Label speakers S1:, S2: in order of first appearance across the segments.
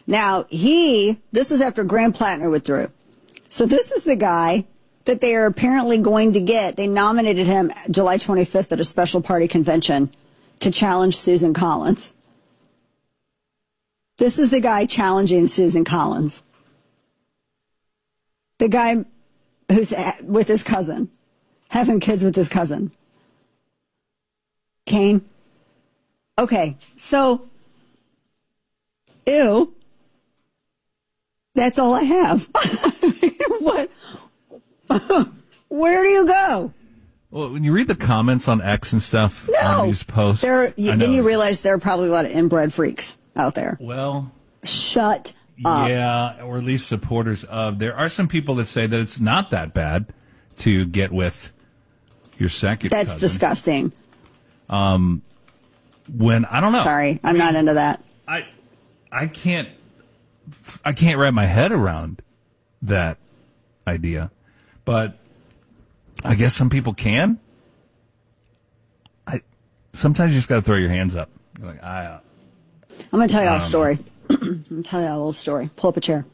S1: Now, this is after Graham Plattner withdrew. So this is the guy that they are apparently going to get. They nominated him July 25th at a special party convention to challenge Susan Collins. This is the guy challenging Susan Collins. The guy who's with his cousin, having kids with his cousin. Kane. Okay, so, ew. That's all I have. What? Where do you go?
S2: Well, when you read the comments on X and stuff on these posts,
S1: then you realize there are probably a lot of inbred freaks out there.
S2: Well,
S1: shut up.
S2: Yeah, or at least supporters of. There are some people that say that it's not that bad to get with your second cousin.
S1: That's disgusting.
S2: When I don't know.
S1: Sorry, I'm not into that.
S2: I can't wrap my head around that idea, but I guess some people can. Sometimes you just got to throw your hands up. You're like, I'm
S1: going to tell you a story. I'm going to tell you a little story. Pull up a chair.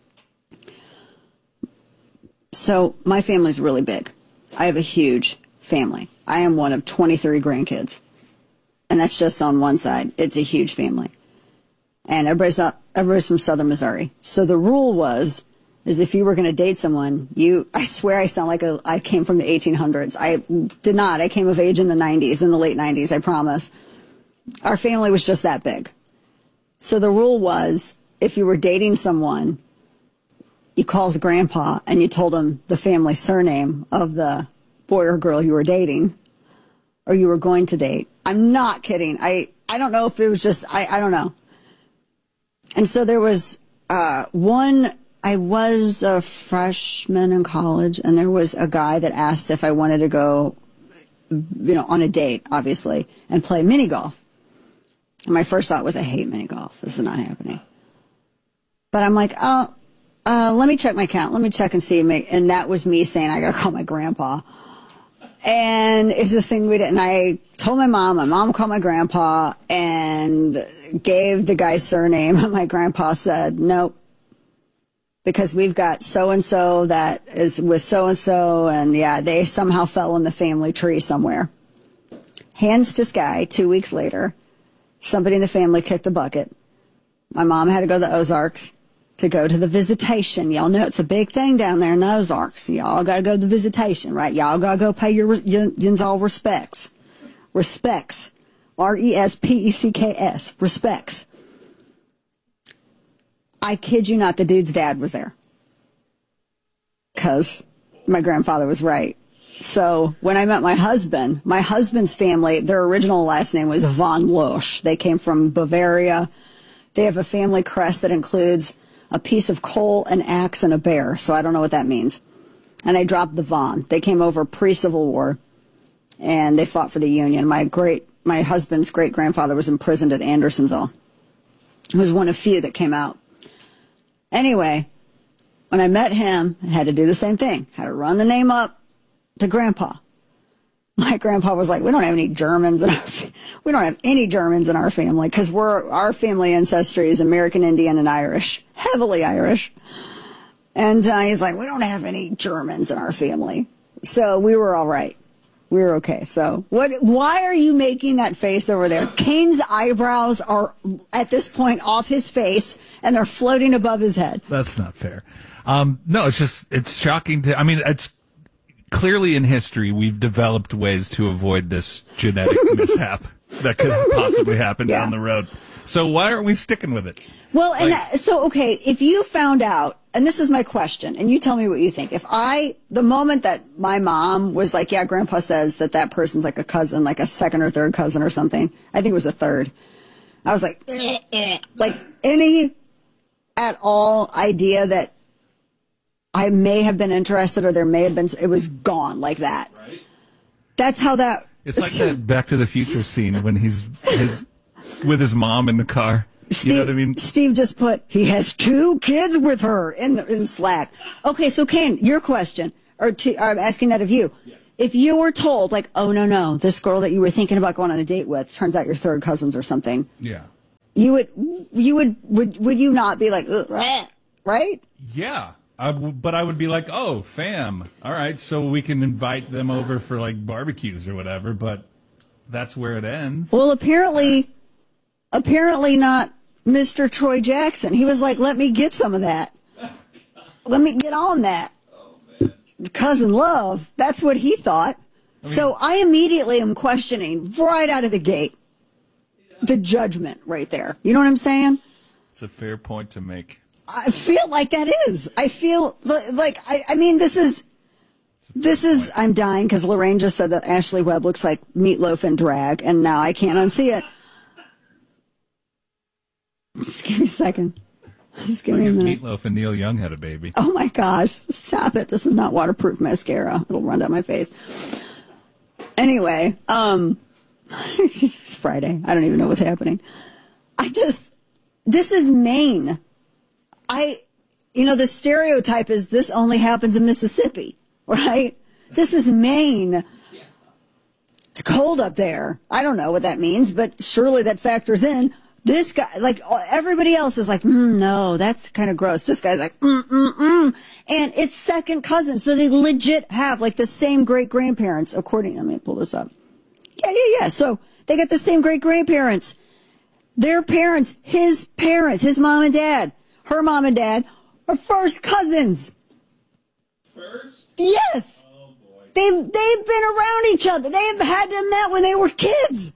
S1: So my family's really big. I have a huge family. I am one of 23 grandkids. And that's just on one side. It's a huge family. And everybody's from Southern Missouri. So the rule is if you were going to date someone, I swear I sound like I came from the 1800s. I did not. I came of age in the 90s, in the late 90s, I promise. Our family was just that big. So the rule was, if you were dating someone, you called grandpa and you told him the family surname of the boy or girl you were dating or you were going to date. I'm not kidding. I don't know if it was just, I don't know. And so there was I was a freshman in college, and there was a guy that asked if I wanted to go, on a date, obviously, and play mini golf. And my first thought was, I hate mini golf. This is not happening. But I'm like, let me check my account. Let me check and see. And that was me saying, I got to call my grandpa. And it's this thing we did. And I told my mom called my grandpa and gave the guy's surname. And my grandpa said, nope. Because we've got so-and-so that is with so-and-so. And yeah, they somehow fell in the family tree somewhere. Hands to sky, 2 weeks later, somebody in the family kicked the bucket. My mom had to go to the Ozarks to go to the visitation. Y'all know it's a big thing down there in the Ozarks. Y'all got to go to the visitation, right? Y'all got to go pay your all respects. Respects. R-E-S-P-E-C-K-S. Respects. I kid you not, the dude's dad was there. Because my grandfather was right. So when I met my husband's family, their original last name was von Loesch. They came from Bavaria. They have a family crest that includes a piece of coal, an axe, and a bear. So I don't know what that means. And they dropped the von. They came over pre-Civil War, and they fought for the Union. My husband's great-grandfather was imprisoned at Andersonville. He was one of few that came out. Anyway, when I met him, I had to do the same thing. Had to run the name up to Grandpa. My grandpa was like, we don't have any Germans in our family because our family ancestry is American Indian and Irish, heavily Irish. And he's like, we don't have any Germans in our family. So we were all right. We were okay. So why are you making that face over there? Kane's eyebrows are at this point off his face and they're floating above his head.
S2: That's not fair. No, it's shocking it's clearly in history we've developed ways to avoid this genetic mishap that could possibly happen down the road. So why aren't we sticking with it?
S1: Well, okay, if you found out, and this is my question, and you tell me what you think. The moment that my mom was like, yeah, Grandpa says that person's like a cousin, like a second or third cousin or something. I think it was a third. I was like, like any at all idea that I may have been interested or there may have been, it was gone like that. Right. That's how that.
S2: It's like that Back to the Future scene when he's with his mom in the car.
S1: Steve,
S2: you know what I mean?
S1: Steve just put, he has 2 kids with her in Slack. Okay, so Kane, your question, I'm asking that of you. Yeah. If you were told, like, oh, no, this girl that you were thinking about going on a date with, turns out you're third cousins or something.
S2: Yeah.
S1: would you not be like, ugh, right?
S2: Yeah. But I would be like, oh, fam. All right, so we can invite them over for like barbecues or whatever, but that's where it ends.
S1: Well, apparently not Mr. Troy Jackson. He was like, let me get some of that. Let me get on that.
S2: Oh, man.
S1: Cousin love. That's what he thought. So I immediately am questioning right out of the gate the judgment right there. You know what I'm saying?
S2: It's a fair point to make.
S1: I feel like that is. I feel like, I mean, this is, I'm dying because Lorraine just said that Ashley Webb looks like Meatloaf in drag, and now I can't unsee it. Just give me a second. Just give me a minute.
S2: Meatloaf and Neil Young had a baby.
S1: Oh my gosh. Stop it. This is not waterproof mascara. It'll run down my face. Anyway, it's Friday. I don't even know what's happening. This is Maine. The stereotype is this only happens in Mississippi, right? This is Maine. It's cold up there. I don't know what that means, but surely that factors in. This guy, like everybody else is like, no, that's kind of gross. This guy's like, And it's second cousin. So they legit have like the same great grandparents, let me pull this up. Yeah. So they got the same great grandparents. Their parents, his mom and dad, her mom and dad are first cousins.
S2: First?
S1: Yes.
S2: Oh, boy.
S1: They've been around each other. They've had them met when they were kids.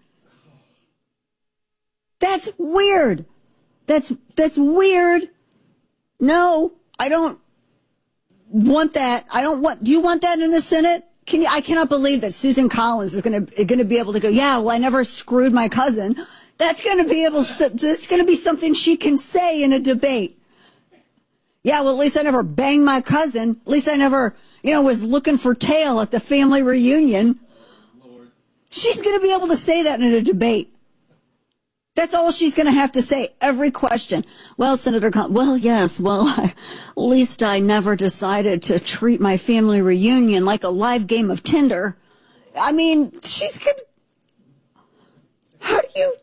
S1: That's weird. That's weird. No, I don't want that. Do you want that in the Senate? I cannot believe that Susan Collins is going to be able to go, yeah, well, I never screwed my cousin. That's going to be something she can say in a debate. Yeah, well, at least I never banged my cousin. At least I never, was looking for tail at the family reunion.
S2: Oh, Lord.
S1: She's going to be able to say that in a debate. That's all she's going to have to say. Every question. Well, Senator well, yes. Well, at least I never decided to treat my family reunion like a live game of Tinder. I mean, she's going to... How do you...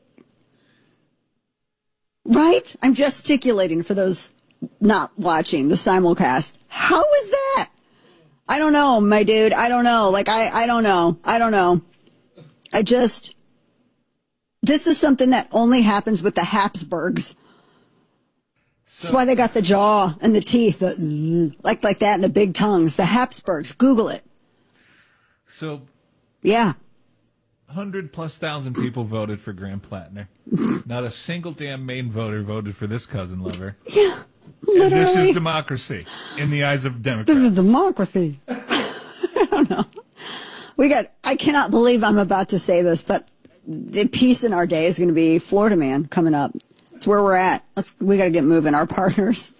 S1: Right? I'm gesticulating for those not watching the simulcast. How is that? I don't know, my dude. I don't know. I don't know. This is something that only happens with the Habsburgs. That's why they got the jaw and the teeth, like that, and the big tongues. The Habsburgs. Google it.
S2: So,
S1: yeah,
S2: 100,000+ people voted for Graham Plattner. Not a single damn Maine voter voted for this cousin lover.
S1: Yeah, literally.
S2: And this is democracy in the eyes of Democrats.
S1: This is democracy. I don't know. I cannot believe I'm about to say this, but the piece in our day is going to be Florida Man coming up. It's where we're at. We got to get moving. Our partners.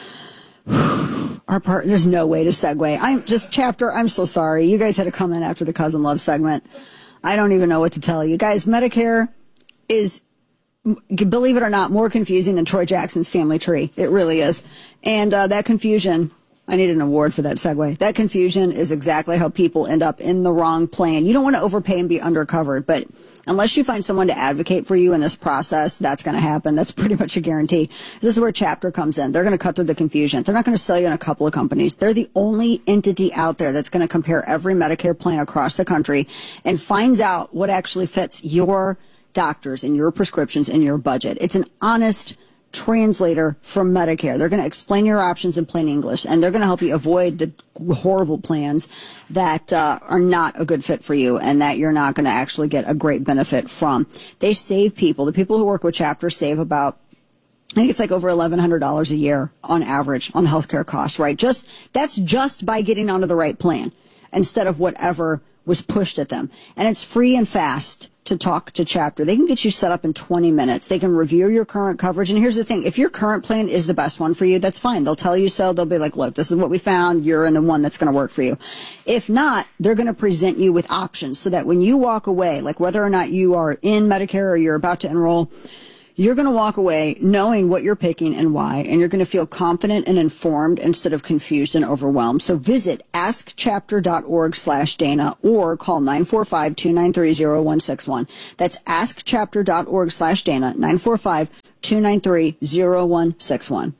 S1: There's no way to segue. I'm so sorry. You guys had to come in after the Cousin Love segment. I don't even know what to tell you. Guys, Medicare is, believe it or not, more confusing than Troy Jackson's family tree. It really is. And that confusion, I need an award for that segue. That confusion is exactly how people end up in the wrong plan. You don't want to overpay and be undercovered, but unless you find someone to advocate for you in this process, that's going to happen. That's pretty much a guarantee. This is where Chapter comes in. They're going to cut through the confusion. They're not going to sell you in a couple of companies. They're the only entity out there that's going to compare every Medicare plan across the country and finds out what actually fits your doctors and your prescriptions and your budget. It's an honest translator from Medicare. They're going to explain your options in plain English, and they're going to help you avoid the horrible plans that are not a good fit for you and that you're not going to actually get a great benefit from. They save people. The people who work with Chapter save about, I think it's like over $1,100 a year on average on healthcare costs, right? That's just by getting onto the right plan instead of whatever was pushed at them. And it's free and fast to talk to Chapter. They can get you set up in 20 minutes. They can review your current coverage. And here's the thing. If your current plan is the best one for you, that's fine. They'll tell you so. They'll be like, look, this is what we found. You're in the one that's going to work for you. If not, they're going to present you with options so that when you walk away, like whether or not you are in Medicare or you're about to enroll, you're going to walk away knowing what you're picking and why, and you're going to feel confident and informed instead of confused and overwhelmed. So visit askchapter.org/Dana or call 945-293-0161. That's askchapter.org/Dana, 800-293-0161.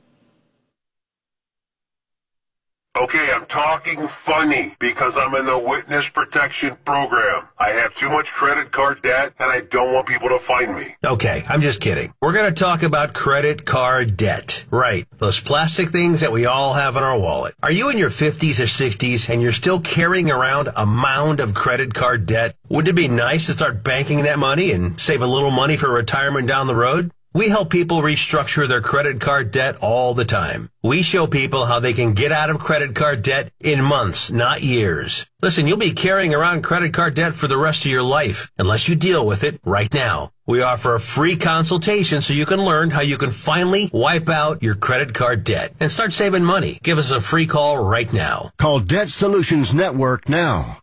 S3: Okay, I'm talking funny because I'm in the witness protection program. I have too much credit card debt and I don't want people to find me.
S4: Okay, I'm just kidding. We're going to talk about credit card debt. Right. Those plastic things that we all have in our wallet. Are you in your 50s or 60s and you're still carrying around a mound of credit card debt? Wouldn't it be nice to start banking that money and save a little money for retirement down the road? We help people restructure their credit card debt all the time. We show people how they can get out of credit card debt in months, not years. Listen, you'll be carrying around credit card debt for the rest of your life, unless you deal with it right now. We offer a free consultation so you can learn how you can finally wipe out your credit card debt and start saving money. Give us a free call right now.
S5: Call Debt Solutions Network now.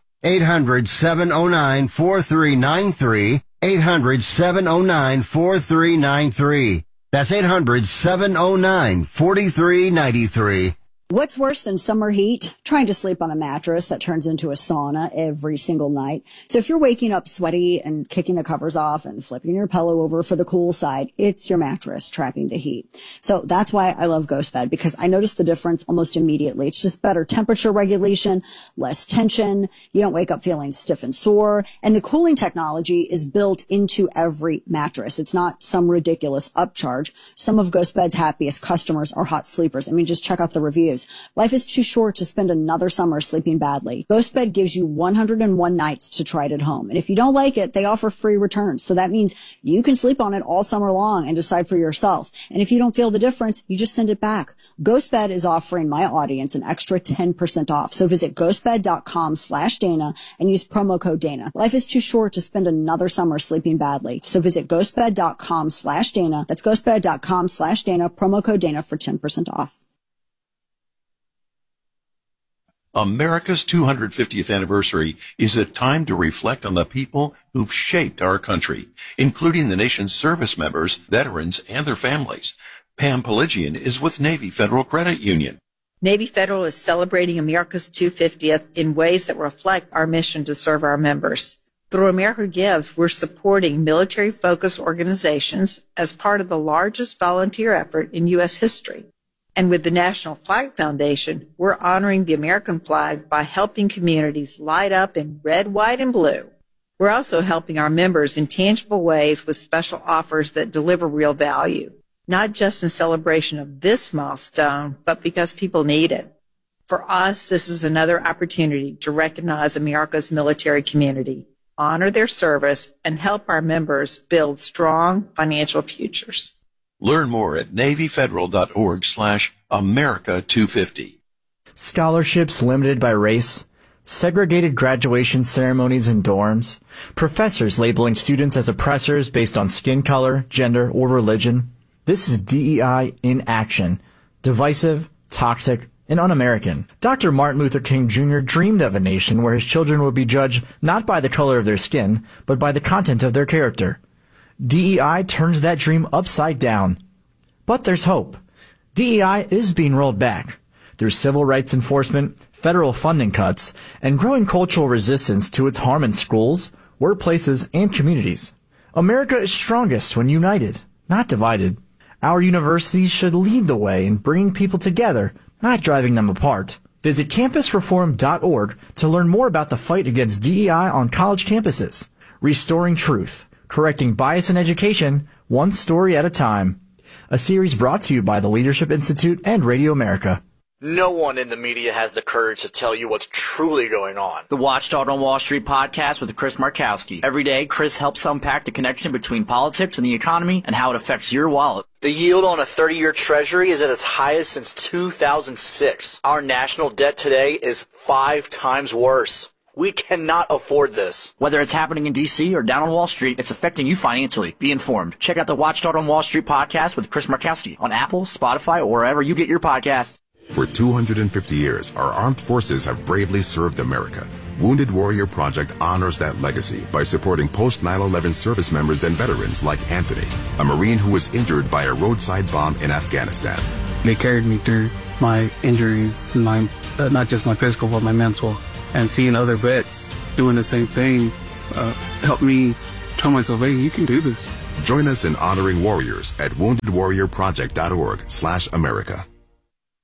S5: 800-709-4393. 800-709-4393. That's 800-709-4393.
S1: What's worse than summer heat? Trying to sleep on a mattress that turns into a sauna every single night. So if you're waking up sweaty and kicking the covers off and flipping your pillow over for the cool side, it's your mattress trapping the heat. So that's why I love GhostBed, because I notice the difference almost immediately. It's just better temperature regulation, less tension. You don't wake up feeling stiff and sore. And the cooling technology is built into every mattress. It's not some ridiculous upcharge. Some of GhostBed's happiest customers are hot sleepers. I mean, just check out the reviews. Life is too short to spend another summer sleeping badly. GhostBed gives you 101 nights to try it at home. And if you don't like it, they offer free returns. So that means you can sleep on it all summer long and decide for yourself. And if you don't feel the difference, you just send it back. GhostBed is offering my audience an extra 10% off. So visit ghostbed.com/Dana and use promo code Dana. Life is too short to spend another summer sleeping badly. So visit ghostbed.com/Dana. That's ghostbed.com/Dana, promo code Dana for 10% off.
S6: America's 250th anniversary is a time to reflect on the people who've shaped our country, including the nation's service members, veterans, and their families. Pam Pelagian is with Navy Federal Credit Union.
S7: Navy Federal is celebrating America's 250th in ways that reflect our mission to serve our members. Through America Gives, we're supporting military-focused organizations as part of the largest volunteer effort in U.S. history. And with the National Flag Foundation, we're honoring the American flag by helping communities light up in red, white, and blue. We're also helping our members in tangible ways with special offers that deliver real value, not just in celebration of this milestone, but because people need it. For us, this is another opportunity to recognize America's military community, honor their service, and help our members build strong financial futures.
S6: Learn more at NavyFederal.org/America250.
S8: Scholarships limited by race, segregated graduation ceremonies and dorms, professors labeling students as oppressors based on skin color, gender, or religion. This is DEI in action. Divisive, toxic, and un-American. Dr. Martin Luther King Jr. dreamed of a nation where his children would be judged not by the color of their skin, but by the content of their character. DEI turns that dream upside down. But there's hope. DEI is being rolled back. Through civil rights enforcement, federal funding cuts, and growing cultural resistance to its harm in schools, workplaces, and communities. America is strongest when united, not divided. Our universities should lead the way in bringing people together, not driving them apart. Visit campusreform.org to learn more about the fight against DEI on college campuses. Restoring truth. Correcting bias in education, one story at a time. A series brought to you by the Leadership Institute and Radio America.
S9: No one in the media has the courage to tell you what's truly going on. The Watchdog on Wall Street podcast with Chris Markowski. Every day, Chris helps unpack the connection between politics and the economy and how it affects your wallet. The yield on a 30-year treasury is at its highest since 2006. Our national debt today is 5 times worse. We cannot afford this. Whether it's happening in D.C. or down on Wall Street, it's affecting you financially. Be informed. Check out the Watchdog on Wall Street podcast with Chris Markowski on Apple, Spotify, or wherever you get your podcasts.
S10: For 250 years, our armed forces have bravely served America. Wounded Warrior Project honors that legacy by supporting post-9/11 service members and veterans like Anthony, a Marine who was injured by a roadside bomb in Afghanistan.
S11: They carried me through my injuries, not just my physical, but my mental. And seeing other vets doing the same thing helped me tell myself, hey, you can do this.
S10: Join us in honoring warriors at woundedwarriorproject.org/America.